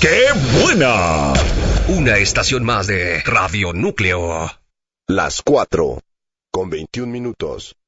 ¡Qué buena! Una estación más de Radio Núcleo. Las 4:21 minutos.